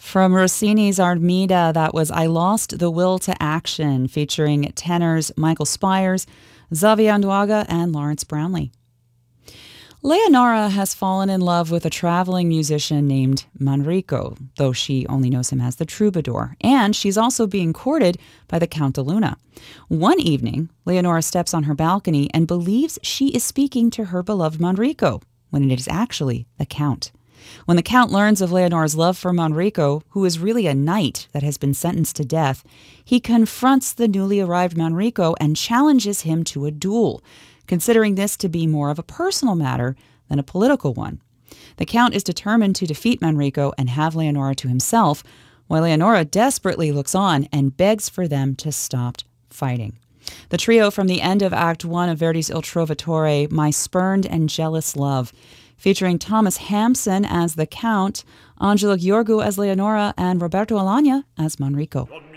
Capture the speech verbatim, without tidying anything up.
From Rossini's Armida, that was I Lost the Will to Action, featuring tenors Michael Spires, Xavier Anduaga, and Lawrence Brownlee. Leonora has fallen in love with a traveling musician named Manrico, though she only knows him as the troubadour, and she's also being courted by the Count de Luna. One evening, Leonora steps on her balcony and believes she is speaking to her beloved Manrico, when it is actually the Count. When the Count learns of Leonora's love for Manrico, who is really a knight that has been sentenced to death, he confronts the newly arrived Manrico and challenges him to a duel, considering this to be more of a personal matter than a political one. The Count is determined to defeat Manrico and have Leonora to himself, while Leonora desperately looks on and begs for them to stop fighting. The trio from the end of Act One of Verdi's Il Trovatore, My Spurned and Jealous Love, featuring Thomas Hampson as the Count, Angela Gheorghiu as Leonora, and Roberto Alagna as Manrico.